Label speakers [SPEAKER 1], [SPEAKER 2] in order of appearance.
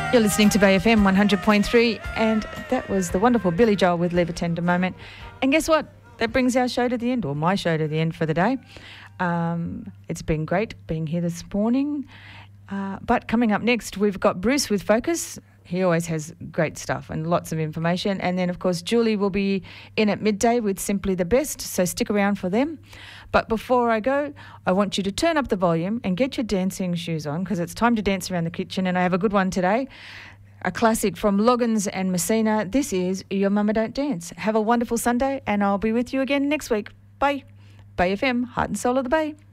[SPEAKER 1] You're listening to Bay FM 100.3, and that was the wonderful Billy Joel with Leave a Tender Moment. And guess what? That brings our show to the end, or my show to the end for the day. It's been great being here this morning. But coming up next, we've got Bruce with Focus. He always has great stuff and lots of information. And then, of course, Julie will be in at midday with Simply the Best, so stick around for them. But before I go, I want you to turn up the volume and get your dancing shoes on, because it's time to dance around the kitchen, and I have a good one today. A classic from Loggins and Messina. This is Your Mama Don't Dance. Have a wonderful Sunday, and I'll be with you again next week. Bye. Bay FM, heart and soul of the Bay.